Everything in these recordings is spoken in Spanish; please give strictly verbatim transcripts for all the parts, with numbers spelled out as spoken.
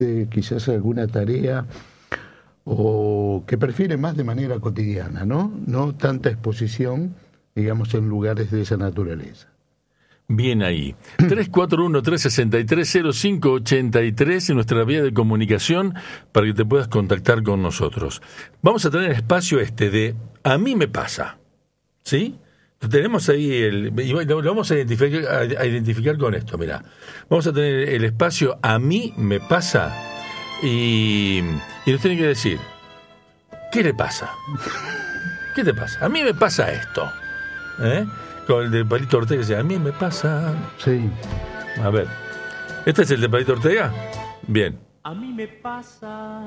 eh, quizás alguna tarea o que prefiere más de manera cotidiana, ¿no? No tanta exposición, digamos, en lugares de esa naturaleza. Bien ahí. tres cuatro uno, tres seis tres, cero cinco ocho tres en nuestra vía de comunicación para que te puedas contactar con nosotros. Vamos a tener el espacio este de A mí me pasa, ¿sí? Tenemos ahí el... y lo vamos a identificar, a identificar con esto, mirá. Vamos a tener el espacio A mí me pasa y, y nos tienen que decir, ¿qué le pasa? ¿Qué te pasa? A mí me pasa esto, ¿eh? Con el de Palito Ortega, que dice, a mí me pasa. Sí. A ver, ¿este es el de Palito Ortega? Bien. A mí me pasa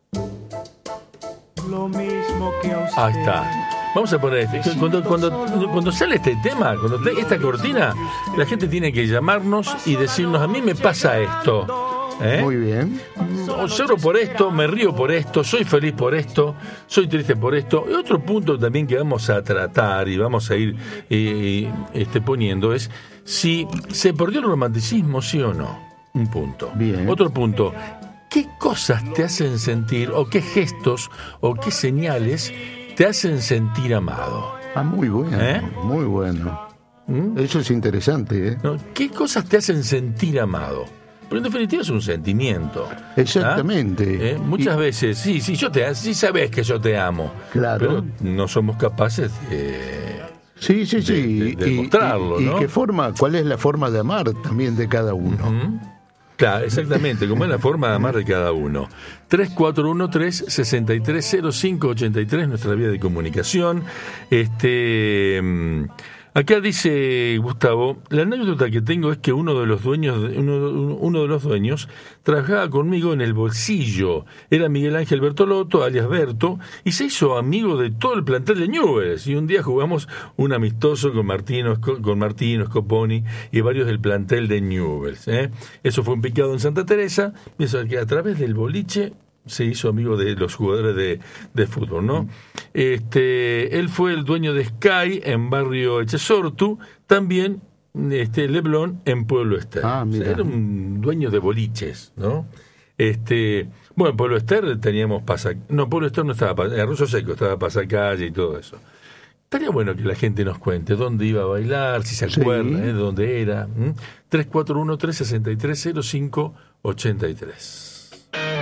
lo mismo que a usted. Ahí está. Vamos a poner este. Cuando, cuando, cuando sale este tema, cuando te, esta cortina, la gente tiene que llamarnos y decirnos, a mí me pasa esto. ¿Eh? Muy bien. Lloro por esto, me río por esto, soy feliz por esto, soy triste por esto. Y otro punto también que vamos a tratar y vamos a ir eh, este, poniendo es si se perdió el romanticismo, sí o no. Un punto. Bien. Otro punto, ¿qué cosas te hacen sentir o qué gestos o qué señales te hacen sentir amado? Ah, muy bueno, ¿Eh? muy bueno. ¿Mm? Eso es interesante, ¿eh? ¿No? ¿Qué cosas te hacen sentir amado? Pero en definitiva es un sentimiento. Exactamente. ¿Ah? ¿Eh? Muchas y, veces, sí, sí, yo te, sí sabes que yo te amo. Claro. Pero no somos capaces de... Sí, sí, sí. De, de, de mostrarlo, y, y, ¿no? ¿Y qué forma, cuál es la forma de amar también de cada uno? Uh-huh. Claro, exactamente, como es la forma de amar de cada uno. tres cuatro uno, tres seis tres, cero cinco ocho tres, nuestra vía de comunicación. Este... Acá dice Gustavo, la anécdota que tengo es que uno de los dueños, uno, uno de los dueños trabajaba conmigo en el bolsillo. Era Miguel Ángel Bertolotto, alias Berto, y se hizo amigo de todo el plantel de Newell's. Y un día jugamos un amistoso con Martino, con Martino Scoponi y varios del plantel de Newell's. ¿eh? Eso fue un picado en Santa Teresa, pienso que a través del boliche se hizo amigo de los jugadores de, de fútbol, ¿no? Este, él fue el dueño de Sky en Barrio Echesortu, también este, Leblon en Pueblo Ester. Ah, o sea, era un dueño de boliches, ¿no? Este, bueno, en Pueblo Ester teníamos pasa, no, Pueblo Ester no estaba, en Ruso Seco estaba pasacalle y todo eso. Estaría bueno que la gente nos cuente dónde iba a bailar, si se acuerda, sí. ¿eh? Dónde era. ¿Mm? tres cuatro uno, tres seis tres, cero cinco ocho tres.